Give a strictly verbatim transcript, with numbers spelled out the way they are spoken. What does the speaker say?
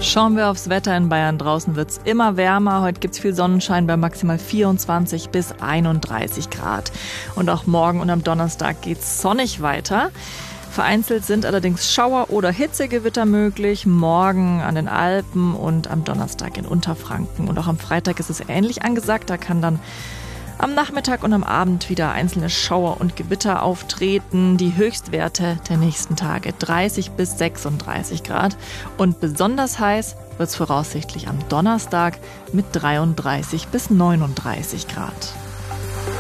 Schauen wir aufs Wetter in Bayern. Draußen wird es immer wärmer. Heute gibt es viel Sonnenschein bei maximal vierundzwanzig bis einunddreißig Grad. Und auch morgen und am Donnerstag geht es sonnig weiter. Vereinzelt sind allerdings Schauer- oder Hitzegewitter möglich. Morgen an den Alpen und am Donnerstag in Unterfranken. Und auch am Freitag ist es ähnlich angesagt. Da kann dann am Nachmittag und am Abend wieder einzelne Schauer und Gewitter auftreten. Die Höchstwerte der nächsten Tage dreißig bis sechsunddreißig Grad. Und besonders heiß wird es voraussichtlich am Donnerstag mit dreiunddreißig bis neununddreißig Grad.